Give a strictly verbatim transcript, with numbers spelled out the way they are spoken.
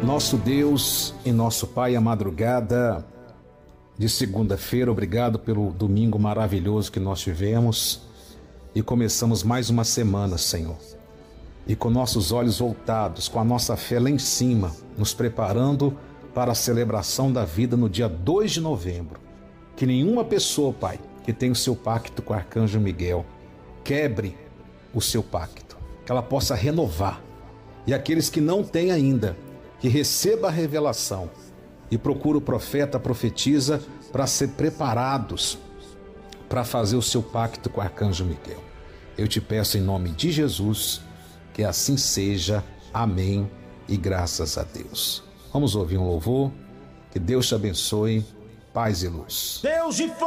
Nosso Deus e nosso Pai, a madrugada de segunda-feira, obrigado pelo domingo maravilhoso que nós tivemos e começamos mais uma semana, Senhor. E com nossos olhos voltados, com a nossa fé lá em cima, nos preparando para a celebração da vida no dia dois de novembro. Que nenhuma pessoa, Pai, que tem o seu pacto com o Arcanjo Miguel, quebre o seu pacto, que ela possa renovar. E aqueles que não têm ainda, que receba a revelação e procura o profeta, a profetisa, para ser preparados para fazer o seu pacto com o Arcanjo Miguel. Eu te peço em nome de Jesus, que assim seja. Amém e graças a Deus. Vamos ouvir um louvor. Que Deus te abençoe. Paz e luz. Deus de